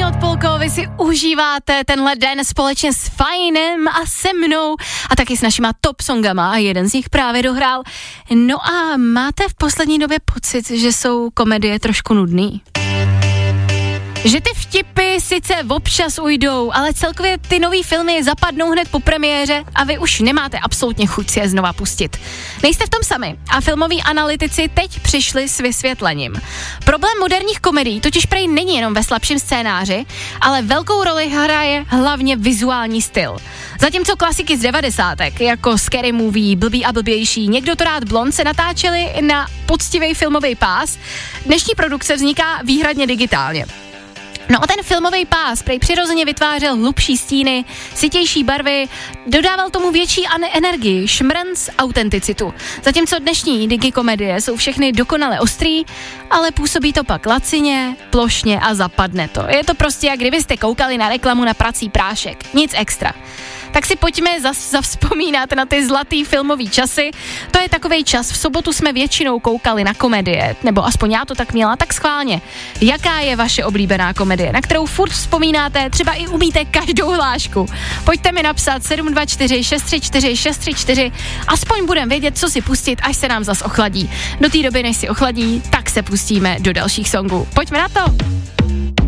Polko, vy si užíváte tenhle den společně s Fajnem a se mnou a taky s našima top songama a jeden z nich právě dohrál. No a máte v poslední době pocit, že jsou komedie trošku nudný? Že ty vtipy sice občas ujdou, ale celkově ty nový filmy zapadnou hned po premiéře a vy už nemáte absolutně chuť si je znova pustit. Nejste v tom sami a filmoví analytici teď přišli s vysvětlením. Problém moderních komedií totiž prej není jenom ve slabším scénáři, ale velkou roli hraje hlavně vizuální styl. Zatímco klasiky z 90. jako Scary Movie, Blbý a blbější, Někdo to rád blond se natáčely na poctivý filmový pás, dnešní produkce vzniká výhradně digitálně. No a ten filmový pás prej přirozeně vytvářel hlubší stíny, sytější barvy, dodával tomu větší energii, šmrnc, autenticitu. Zatímco dnešní digikomedie jsou všechny dokonale ostrý, ale působí to pak lacině, plošně a zapadne to. Je to prostě, jak kdybyste koukali na reklamu na prací prášek. Nic extra. Tak si pojďme zavzpomínat na ty zlatý filmový časy. To je takovej čas, v sobotu jsme většinou koukali na komedie, nebo aspoň já to tak měla, tak schválně. Jaká je vaše oblíbená komedie, na kterou furt vzpomínáte, třeba i umíte každou hlášku? Pojďte mi napsat 724 634 634, aspoň budeme vědět, co si pustit, až se nám zas ochladí. Do té doby, než si ochladí, tak se pustíme do dalších songů. Pojďme na to!